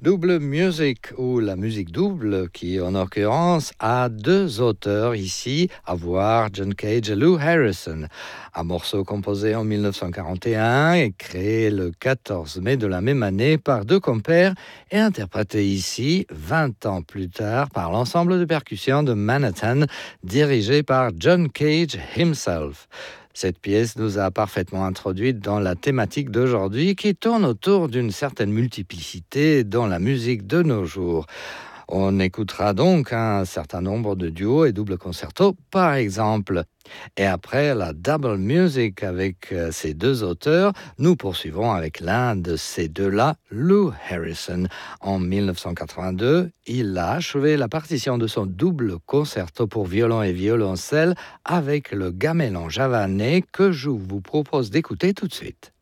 Double music ou la musique double qui en l'occurrence a deux auteurs ici, à voir John Cage et Lou Harrison. Un morceau composé en 1941 et créé le 14 mai de la même année par deux compères et interprété ici 20 ans plus tard par l'ensemble de percussion de Manhattan dirigé par John Cage himself. Cette pièce nous a parfaitement introduites dans la thématique d'aujourd'hui qui tourne autour d'une certaine multiplicité dans la musique de nos jours. On écoutera donc un certain nombre de duos et doubles concertos, par exemple. Et après la double music avec ces deux auteurs, nous poursuivrons avec l'un de ces deux-là, Lou Harrison. En 1982, il a achevé la partition de son double concerto pour violon et violoncelle avec le gamelan javanais que je vous propose d'écouter tout de suite.